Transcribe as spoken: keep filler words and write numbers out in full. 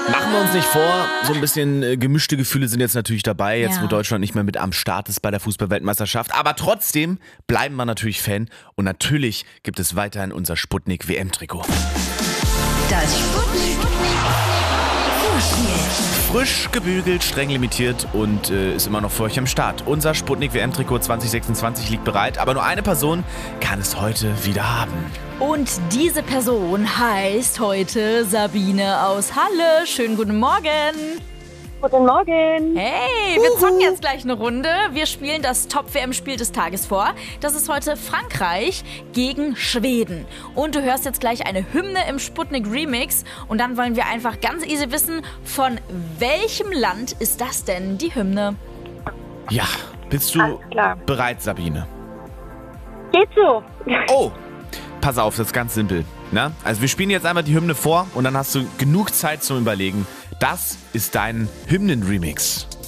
Machen wir uns nicht vor, so ein bisschen äh, gemischte Gefühle sind jetzt natürlich dabei, jetzt Ja. wo Deutschland nicht mehr mit am Start ist bei der Fußball-Weltmeisterschaft. Aber trotzdem bleiben wir natürlich Fan und natürlich gibt es weiterhin unser Sputnik-W M-Trikot. Das Sputnik Vorspiel. Frisch gebügelt, streng limitiert und äh, ist immer noch für euch am Start. Unser Sputnik-W M-Trikot zwanzig sechsundzwanzig liegt bereit, aber nur eine Person kann es heute wieder haben. Und diese Person heißt heute Sabine aus Halle. Schönen guten Morgen. Guten Morgen. Hey, wir zocken jetzt gleich eine Runde. Wir spielen das Top-W M-Spiel des Tages vor. Das ist heute Frankreich gegen Schweden. Und du hörst jetzt gleich eine Hymne im Sputnik-Remix. Und dann wollen wir einfach ganz easy wissen, von welchem Land ist das denn, die Hymne? Ja, bist du Alles klar. bereit, Sabine? Geht so. Oh, pass auf, das ist ganz simpel. Na? Also wir spielen jetzt einmal die Hymne vor und dann hast du genug Zeit zum Überlegen. Das ist dein Hymnen-Remix.